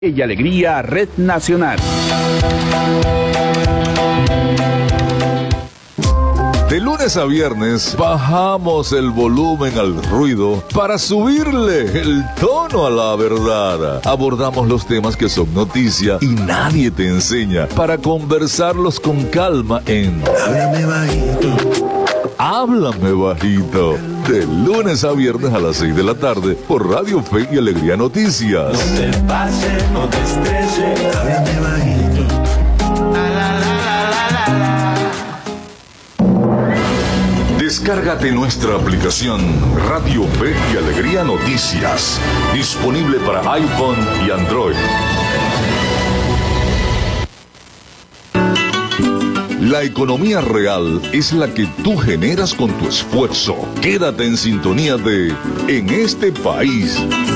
Y Alegría Red Nacional. De lunes a viernes bajamos el volumen al ruido para subirle el tono a la verdad. Abordamos los temas que son noticia y nadie te enseña para conversarlos con calma en Háblame Bajito. Háblame Bajito. De lunes a viernes a las 6 de la tarde por Radio Fe y Alegría Noticias. No te pases, no te estreses. Háblame bajito. Descárgate nuestra aplicación Radio Fe y Alegría Noticias, disponible para iPhone y Android. La economía real es la que tú generas con tu esfuerzo. Quédate en sintonía de En este país.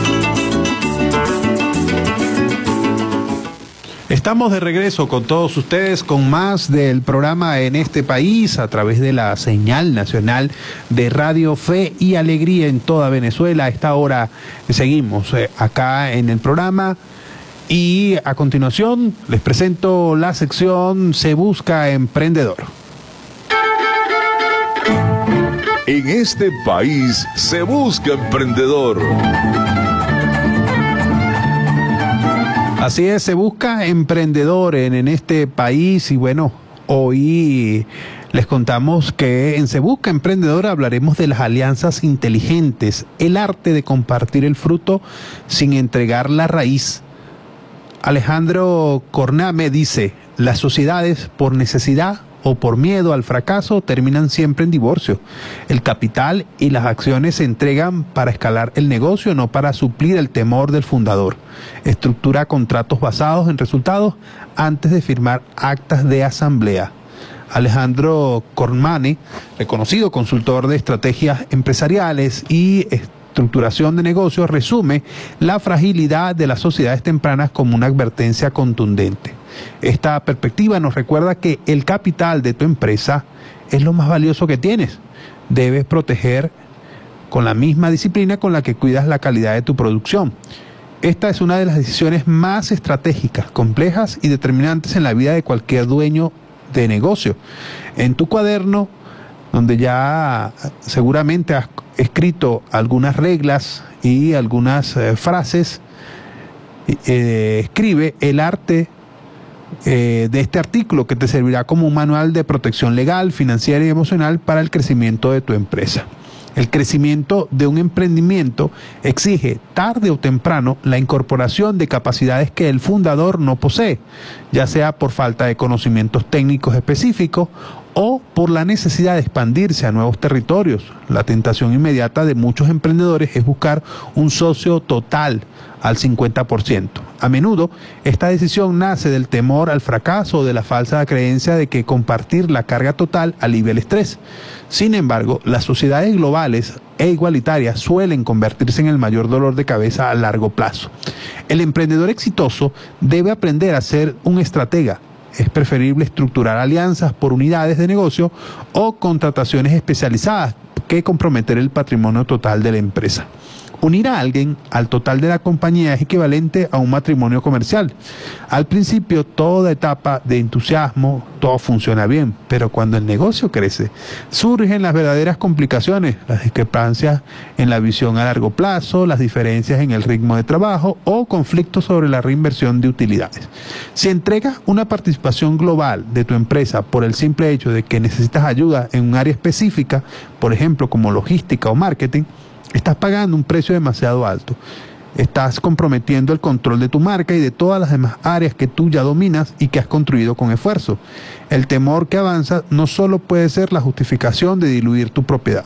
Estamos de regreso con todos ustedes con más del programa En este país a través de la señal nacional de Radio Fe y Alegría en toda Venezuela. A esta hora seguimos acá en el programa y a continuación les presento la sección Se Busca Emprendedor. En este país se busca emprendedor. Así es, se busca emprendedor en este país y bueno, hoy les contamos que en Se Busca Emprendedor hablaremos de las alianzas inteligentes, el arte de compartir el fruto sin entregar la raíz. Alejandro Corname dice, las sociedades por necesidad o por miedo al fracaso terminan siempre en divorcio. El capital y las acciones se entregan para escalar el negocio, no para suplir el temor del fundador. Estructura contratos basados en resultados antes de firmar actas de asamblea. Alejandro Corname, reconocido consultor de estrategias empresariales y estructuración de negocios, resume la fragilidad de las sociedades tempranas como una advertencia contundente. Esta perspectiva nos recuerda que el capital de tu empresa es lo más valioso que tienes. Debes proteger con la misma disciplina con la que cuidas la calidad de tu producción. Esta es una de las decisiones más estratégicas, complejas y determinantes en la vida de cualquier dueño de negocio. En tu cuaderno, donde ya seguramente has escrito algunas reglas y algunas frases, escribe el arte de este artículo que te servirá como un manual de protección legal, financiera y emocional para el crecimiento de tu empresa. El crecimiento de un emprendimiento exige, tarde o temprano, la incorporación de capacidades que el fundador no posee, ya sea por falta de conocimientos técnicos específicos o por la necesidad de expandirse a nuevos territorios. La tentación inmediata de muchos emprendedores es buscar un socio total al 50%. A menudo, esta decisión nace del temor al fracaso o de la falsa creencia de que compartir la carga total alivia el estrés. Sin embargo, las sociedades globales e igualitarias suelen convertirse en el mayor dolor de cabeza a largo plazo. El emprendedor exitoso debe aprender a ser un estratega. Es preferible estructurar alianzas por unidades de negocio o contrataciones especializadas que comprometer el patrimonio total de la empresa. Unir a alguien al total de la compañía es equivalente a un matrimonio comercial. Al principio, toda etapa de entusiasmo, todo funciona bien, pero cuando el negocio crece, surgen las verdaderas complicaciones, las discrepancias en la visión a largo plazo, las diferencias en el ritmo de trabajo o conflictos sobre la reinversión de utilidades. Si entregas una participación global de tu empresa por el simple hecho de que necesitas ayuda en un área específica, por ejemplo como logística o marketing, estás pagando un precio demasiado alto. Estás comprometiendo el control de tu marca y de todas las demás áreas que tú ya dominas y que has construido con esfuerzo. El temor que avanza no solo puede ser la justificación de diluir tu propiedad.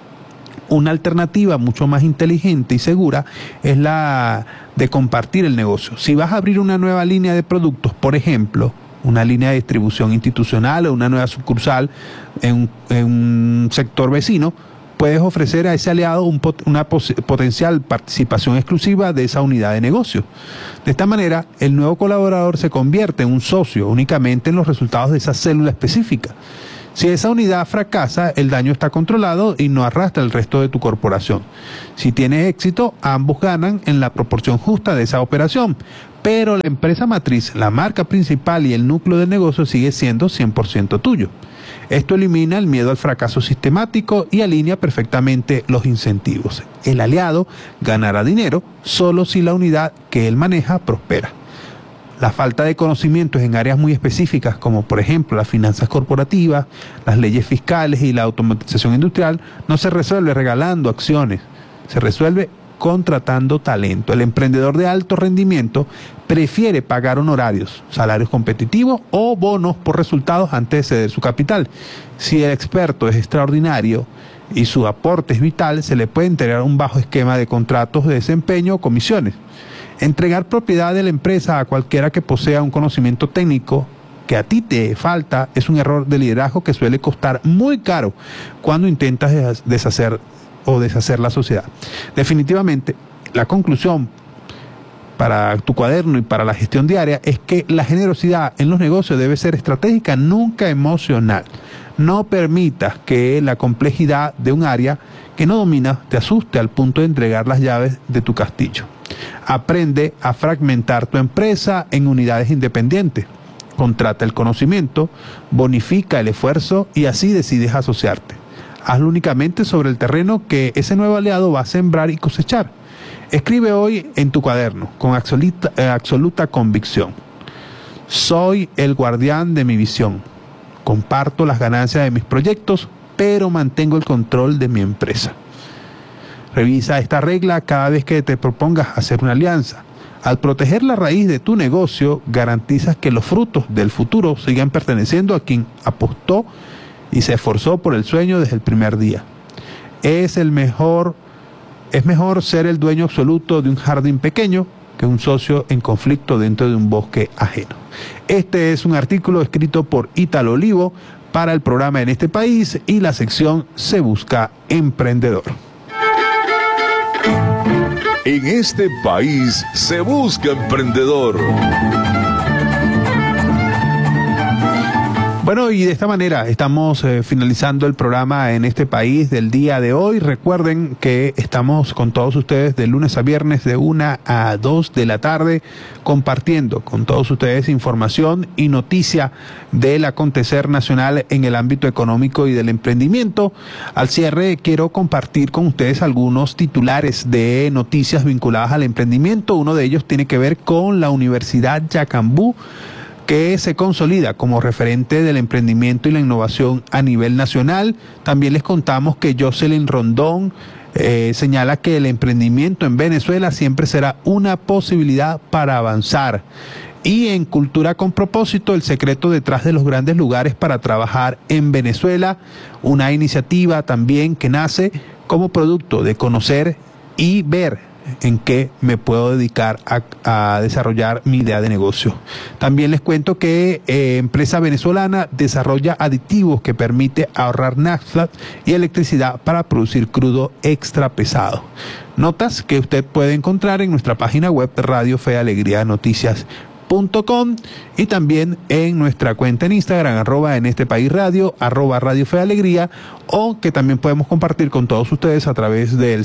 Una alternativa mucho más inteligente y segura es la de compartir el negocio. Si vas a abrir una nueva línea de productos, por ejemplo, una línea de distribución institucional o una nueva sucursal en un sector vecino, puedes ofrecer a ese aliado una potencial participación exclusiva de esa unidad de negocio. De esta manera, el nuevo colaborador se convierte en un socio únicamente en los resultados de esa célula específica. Si esa unidad fracasa, el daño está controlado y no arrastra el resto de tu corporación. Si tienes éxito, ambos ganan en la proporción justa de esa operación. pero la empresa matriz, la marca principal y el núcleo del negocio sigue siendo 100% tuyo. Esto elimina el miedo al fracaso sistemático y alinea perfectamente los incentivos. El aliado ganará dinero solo si la unidad que él maneja prospera. La falta de conocimientos en áreas muy específicas, como por ejemplo las finanzas corporativas, las leyes fiscales y la automatización industrial, no se resuelve regalando acciones, se resuelve contratando talento. El emprendedor de alto rendimiento prefiere pagar honorarios, salarios competitivos o bonos por resultados antes de ceder su capital. Si el experto es extraordinario y su aporte es vital, se le puede entregar un bajo esquema de contratos de desempeño o comisiones. Entregar propiedad de la empresa a cualquiera que posea un conocimiento técnico que a ti te falta es un error de liderazgo que suele costar muy caro cuando intentas deshacer la sociedad. Definitivamente, la conclusión para tu cuaderno y para la gestión diaria es que la generosidad en los negocios debe ser estratégica, nunca emocional. No permitas que la complejidad de un área que no dominas te asuste al punto de entregar las llaves de tu castillo. Aprende a fragmentar tu empresa en unidades independientes. Contrata el conocimiento, bonifica el esfuerzo y así decides asociarte. Hazlo únicamente sobre el terreno que ese nuevo aliado va a sembrar y cosechar. Escribe hoy en tu cuaderno con absoluta convicción. Soy el guardián de mi visión. Comparto las ganancias de mis proyectos, pero mantengo el control de mi empresa. Revisa esta regla cada vez que te propongas hacer una alianza. Al proteger la raíz de tu negocio, garantizas que los frutos del futuro sigan perteneciendo a quien apostó y se esforzó por el sueño desde el primer día. Es mejor ser el dueño absoluto de un jardín pequeño que un socio en conflicto dentro de un bosque ajeno. Este es un artículo escrito por Ítalo Olivo para el programa En este País y la sección Se Busca Emprendedor. En este país se busca emprendedor. Bueno, y de esta manera estamos finalizando el programa En este País del día de hoy. Recuerden que estamos con todos ustedes de lunes a viernes de 1 a 2 de la tarde compartiendo con todos ustedes información y noticia del acontecer nacional en el ámbito económico y del emprendimiento. Al cierre quiero compartir con ustedes algunos titulares de noticias vinculadas al emprendimiento. Uno de ellos tiene que ver con la Universidad Yacambú, que se consolida como referente del emprendimiento y la innovación a nivel nacional. También les contamos que Jocelyn Rondón señala que el emprendimiento en Venezuela siempre será una posibilidad para avanzar. Y en Cultura con Propósito, el secreto detrás de los grandes lugares para trabajar en Venezuela, una iniciativa también que nace como producto de conocer y ver en qué me puedo dedicar a desarrollar mi idea de negocio. También les cuento que empresa venezolana desarrolla aditivos que permite ahorrar nafta y electricidad para producir crudo extra pesado. Notas que usted puede encontrar en nuestra página web Radio Fe Alegría Noticias.com y también en nuestra cuenta en Instagram @en este país radio @Radio Fe Alegría, o que también podemos compartir con todos ustedes a través del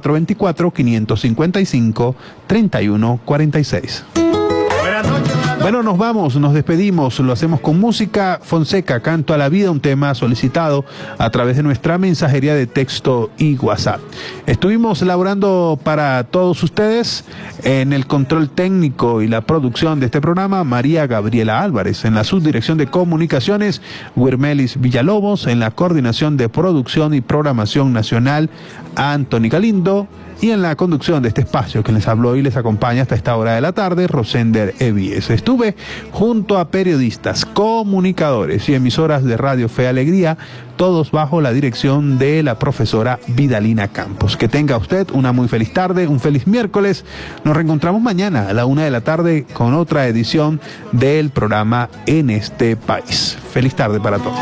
0424-555-3146. Bueno, nos vamos, nos despedimos, lo hacemos con música. Fonseca, Canto a la Vida, un tema solicitado a través de nuestra mensajería de texto y WhatsApp. Estuvimos elaborando para todos ustedes en el control técnico y la producción de este programa, María Gabriela Álvarez, en la subdirección de comunicaciones, Wirmelis Villalobos, en la coordinación de producción y programación nacional, Anthony Galindo, y en la conducción de este espacio que les habló y les acompaña hasta esta hora de la tarde, Rosender Evies. Estuve junto a periodistas, comunicadores y emisoras de Radio Fe Alegría, todos bajo la dirección de la profesora Vidalina Campos. Que tenga usted una muy feliz tarde, un feliz miércoles. Nos reencontramos mañana a la 1 de la tarde con otra edición del programa En este País. Feliz tarde para todos.